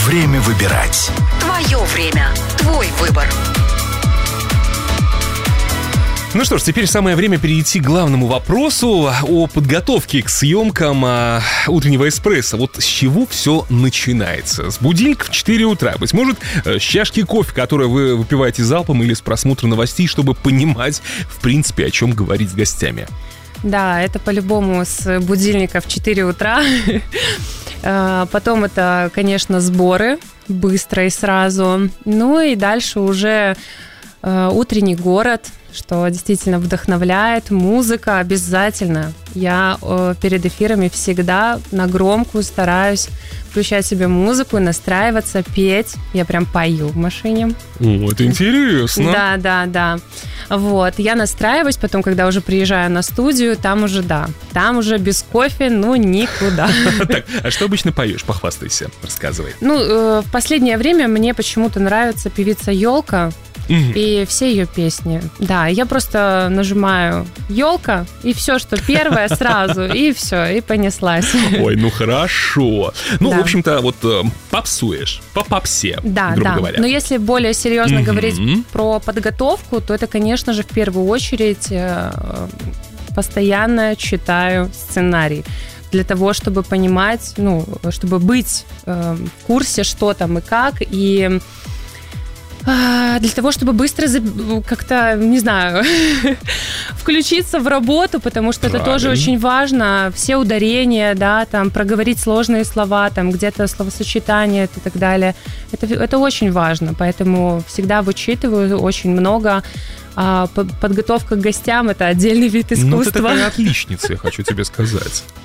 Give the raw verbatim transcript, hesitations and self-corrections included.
Время выбирать. Твое время. Твой выбор. Ну что ж, теперь самое время перейти к главному вопросу о подготовке к съемкам а, утреннего эспрессо. Вот с чего все начинается? С будильника в четыре утра. Быть может, с чашки кофе, которую вы выпиваете залпом, или с просмотра новостей, чтобы понимать, в принципе, о чем говорить с гостями. Да, это по-любому с будильника в четыре утра. Потом это, конечно, сборы быстро и сразу. Ну и дальше уже утренний город, что действительно вдохновляет. Музыка обязательно. Я э, перед эфирами всегда на громкую стараюсь включать себе музыку, настраиваться, петь. Я прям пою в машине. О, это интересно. Да, да, да. Вот, я настраиваюсь, потом, когда уже приезжаю на студию, там уже, да, там уже без кофе, ну, никуда. Так, а что обычно поешь? Похвастайся, рассказывай. Ну, э, в последнее время мне почему-то нравится певица Ёлка. И все ее песни. Да, я просто нажимаю «Елка», и все, что первое, сразу, и все, и понеслась. Ой, ну хорошо. Ну, да. в общем-то, вот попсуешь, по попсе, да, грубо да. говоря. Но если более серьезно mm-hmm. говорить про подготовку, то это, конечно же, в первую очередь постоянно читаю сценарий. Для того, чтобы понимать, ну, чтобы быть в курсе, что там и как, и для того, чтобы быстро как-то, не знаю, включиться в работу, потому что Правильно. Это тоже очень важно. Все ударения, да, там, проговорить сложные слова, там, где-то словосочетания и так далее. Это, это очень важно, поэтому всегда вычитываю очень много. А подготовка к гостям – это отдельный вид искусства. Ну, ты такая отличница, я хочу тебе сказать.